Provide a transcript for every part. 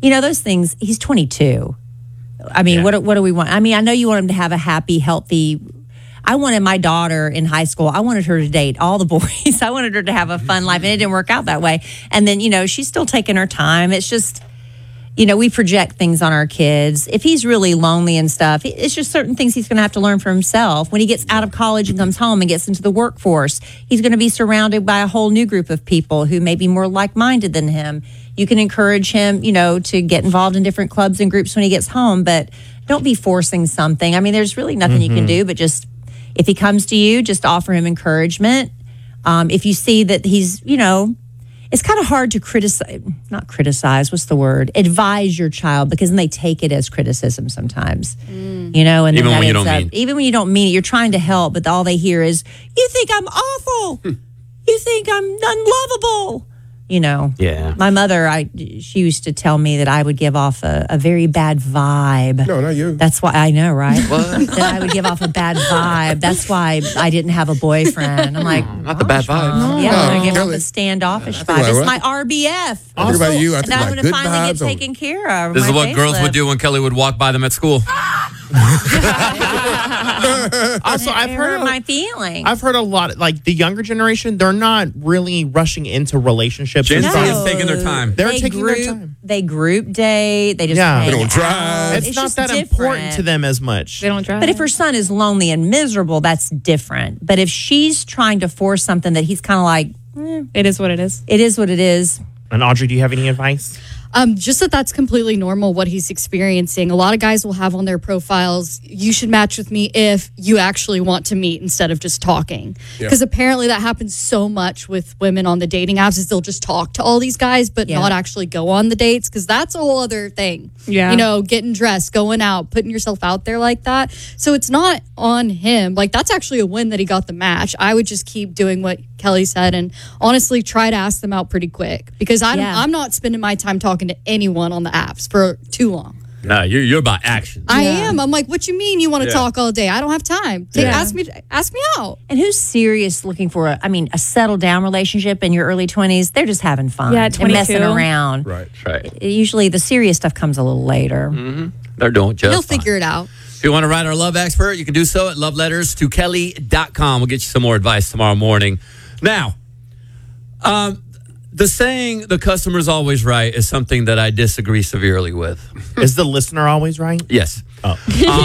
those things. He's 22. I mean, what do we want? I mean, I know you want him to have a happy, healthy. I wanted my daughter in high school. I wanted her to date all the boys. I wanted her to have a fun life, and it didn't work out that way. And then, she's still taking her time. It's just, we project things on our kids. If he's really lonely and stuff, it's just certain things he's going to have to learn for himself. When he gets out of college and comes home and gets into the workforce, he's going to be surrounded by a whole new group of people who may be more like-minded than him. You can encourage him, to get involved in different clubs and groups when he gets home, but don't be forcing something. I mean, there's really nothing you can do, but just if he comes to you, just offer him encouragement. If you see that he's, it's kind of hard to advise your child, because then they take it as criticism sometimes, and even when you don't mean. Even when you don't mean it, you're trying to help, but all they hear is, you think I'm awful. You think I'm unlovable. Yeah. My mother, she used to tell me that I would give off a very bad vibe. No, not you. That's why I know, right? What? That I would give off a bad vibe. That's why I didn't have a boyfriend. I'm like, not the bad vibe. Yeah, I give off Kelly. a standoffish think vibe. like It's what? my RBF. I think about you. I And think I'm like going to good finally get vibes only. taken care of. This is My what girls facelift. would do when Kelly would walk by them at school. Also, It hurt my feelings. I've heard a lot, like the younger generation, they're not really rushing into relationships. Gen Z and is stuff. taking their time. They're taking their time. They group date. They just Yeah. hang They don't drive. out. It's not just that different. important to them as much. They don't drive. But if her son is lonely and miserable, that's different. But if she's trying to force something that he's kind of like, it is what it is. it is what it is. And Audrey, do you have any advice? Just that's completely normal what he's experiencing. A lot of guys will have on their profiles, you should match with me if you actually want to meet instead of just talking. Because apparently that happens so much with women on the dating apps is they'll just talk to all these guys but not actually go on the dates, because that's a whole other thing. Yeah. Getting dressed, going out, putting yourself out there like that. So it's not on him. Like, that's actually a win that he got the match. I would just keep doing what Kelly said and honestly try to ask them out pretty quick, because I'm not spending my time talking to anyone on the apps for too long. No, you're about action. I am. I'm like, what you mean you want to talk all day? I don't have time. Ask me out. And who's serious looking for a settled down relationship in your early 20s? They're just having fun. Yeah, and 22. messing around. Right. Right. Usually the serious stuff comes a little later. They're doing just He'll fine. figure it out. If you want to write our love expert, you can do so at loveletterstokelly.com. We'll get you some more advice tomorrow morning. Now, the saying "the customer's always right" is something that I disagree severely with. Is the listener always right? Yes. Oh.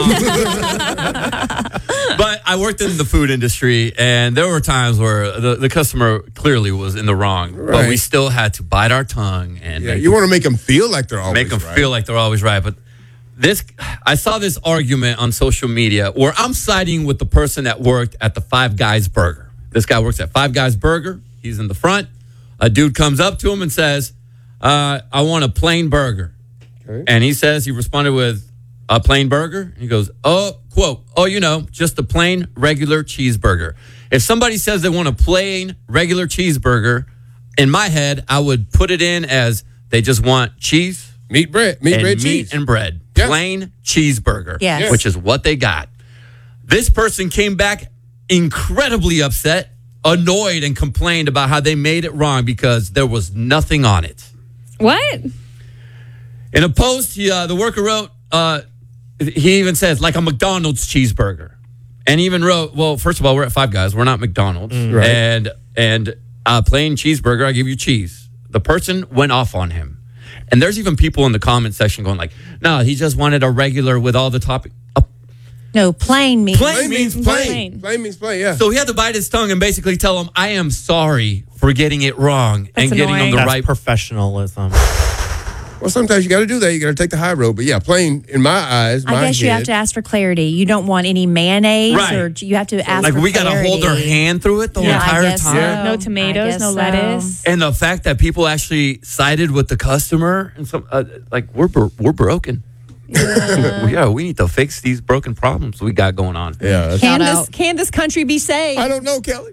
But I worked in the food industry, and there were times where the customer clearly was in the wrong, but Right. we still had to bite our tongue and Yeah, you want to make them feel like they're always make them right. feel like they're always right. But I saw this argument on social media where I'm siding with the person that worked at the Five Guys Burger. This guy works at Five Guys Burger. He's in the front. A dude comes up to him and says, I want a plain burger. Okay. And he responded with, a plain burger? He goes, quote, just a plain regular cheeseburger. If somebody says they want a plain regular cheeseburger, in my head, I would put it in as they just want cheese, Meat, bread, meat cheese. and bread. Yeah. Plain cheeseburger, Yes. which is what they got. This person came back incredibly upset, annoyed, and complained about how they made it wrong because there was nothing on it. What? In a post, the worker wrote, he even says, like a McDonald's cheeseburger. And he even wrote, well, first of all, we're at Five Guys. We're not McDonald's. Right. And a plain cheeseburger, I give you cheese. The person went off on him. And there's even people in the comment section going like, no, he just wanted a regular with all the topping. No, plain meat. Plain Plain means means plain. plain. Plain means plain, yeah. So he had to bite his tongue and basically tell him, I am sorry for getting it wrong and getting annoying. on the That's right. professionalism. Well, sometimes you got to do that. You got to take the high road. But yeah, plain, in my eyes, I guess you have to ask for clarity. You don't want any mayonnaise, Right. or you have to ask Like for we got to clarity. hold our hand through it the Yeah, I entire guess time. so. No I tomatoes, guess no so. lettuce. And the fact that people actually sided with the customer and some we're broken. We need to fix these broken problems we got going on. Yeah. that's- Shout out. Can this country be saved? I don't know, Kelly.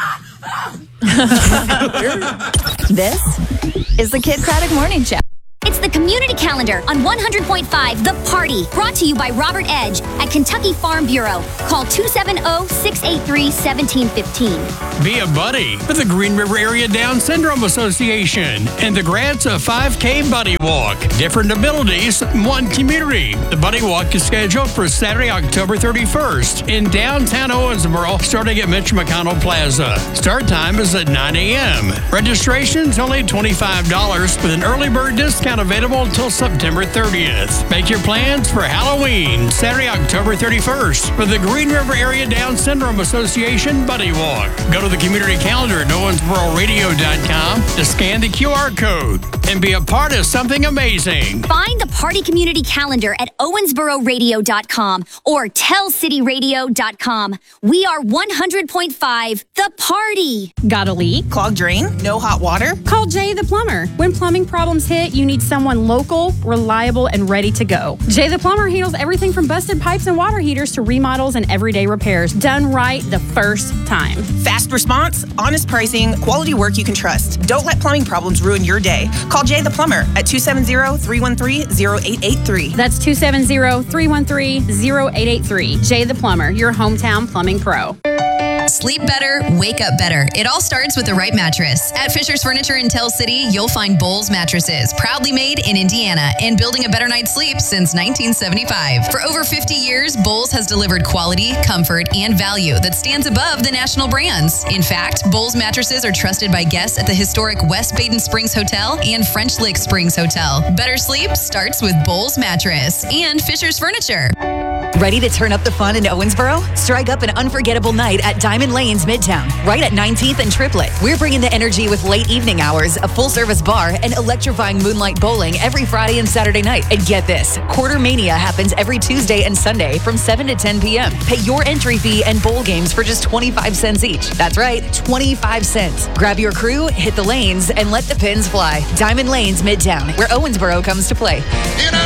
This is the Kid Craddock Morning Show. It's It's the Community Calendar on 100.5 The Party, brought to you by Robert Edge at Kentucky Farm Bureau. Call 270-683-1715. Be a buddy with the Green River Area Down Syndrome Association and the grants of 5K Buddy Walk. Different abilities, one community. The Buddy Walk is scheduled for Saturday, October 31st in downtown Owensboro, starting at Mitch McConnell Plaza. Start time is at 9 a.m. Registration's only $25 with an early bird discount available until September 30th. Make your plans for Halloween, Saturday, October 31st for the Green River Area Down Syndrome Association Buddy Walk. Go to the community calendar at owensbororadio.com to scan the QR code and be a part of something amazing. Find the Party Community Calendar at owensbororadio.com or tellcityradio.com. We are 100.5 The Party. Got a leak? Clogged drain? No hot water? Call Jay the Plumber. When plumbing problems hit, you need someone local, reliable, and ready to go. Jay the Plumber handles everything from busted pipes and water heaters to remodels and everyday repairs. Done right the first time. Fast response, honest pricing, quality work you can trust. Don't let plumbing problems ruin your day. Call Jay the Plumber at 270-313-0883. That's 270-313-0883. Jay the Plumber, your hometown plumbing pro. Sleep better, wake up better. It all starts with the right mattress. At Fisher's Furniture in Tell City, you'll find Bowles mattresses, proudly made in Indiana and building a better night's sleep since 1975. For over 50 years, Bowles has delivered quality, comfort, and value that stands above the national brands. In fact, Bowles mattresses are trusted by guests at the historic West Baden Springs Hotel and French Lick Springs Hotel. Better sleep starts with Bowles Mattress and Fisher's Furniture. Ready to turn up the fun in Owensboro? Strike up an unforgettable night at Diamond Lanes Midtown, right at 19th and Triplet. We're bringing the energy with late evening hours, a full-service bar, and electrifying moonlight bowling every Friday and Saturday night. And get this, Quarter Mania happens every Tuesday and Sunday from 7 to 10 p.m. Pay your entry fee and bowl games for just 25 cents each. That's right, 25 cents. Grab your crew, hit the lanes, and let the pins fly. Diamond Lanes Midtown, where Owensboro comes to play. You know,